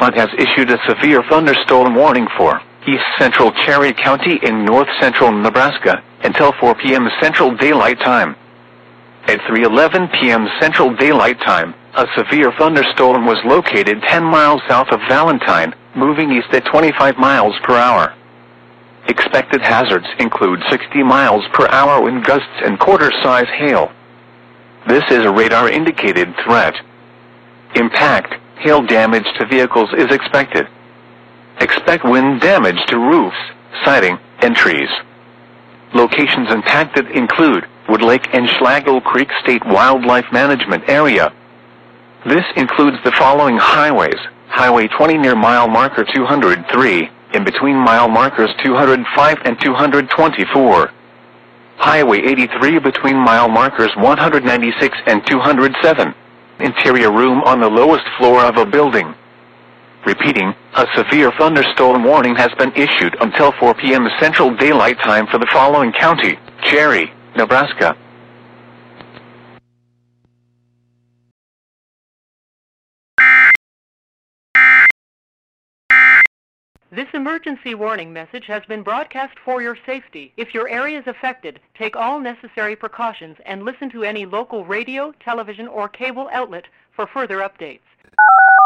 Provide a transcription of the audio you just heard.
front has issued a severe thunderstorm warning for east central Cherry County in north central Nebraska until 4 p.m. Central Daylight Time. At 3:11 p.m. Central Daylight Time, a severe thunderstorm was located 10 miles south of Valentine, moving east at 25 miles per hour. Expected hazards include 60 miles per hour wind gusts and quarter-size hail. This is a radar-indicated threat. Impact, hail damage to vehicles is expected. Expect wind damage to roofs, siding, and trees. Locations impacted include Wood Lake and Schlagle Creek State Wildlife Management Area. This includes the following highways: Highway 20 near mile marker 203, in between mile markers 205 and 224. Highway 83 between mile markers 196 and 207. Interior room on the lowest floor of a building. Repeating, a severe thunderstorm warning has been issued until 4 p.m. Central Daylight Time for the following county: Cherry, Nebraska. This emergency warning message has been broadcast for your safety. If your area is affected, take all necessary precautions and listen to any local radio, television, or cable outlet for further updates.